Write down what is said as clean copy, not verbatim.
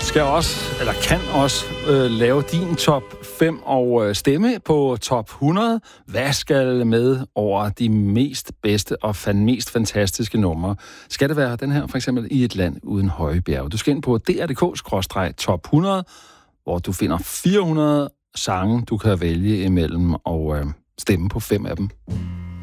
skal også, eller kan også, lave din top 5 og stemme på top 100. Hvad skal med over de mest bedste og mest fantastiske numre? Skal det være den her, for eksempel I et land uden høje bjerge? Du skal ind på dr.dk/top 100, hvor du finder 400 sange, du kan vælge imellem og stemme på 5 af dem.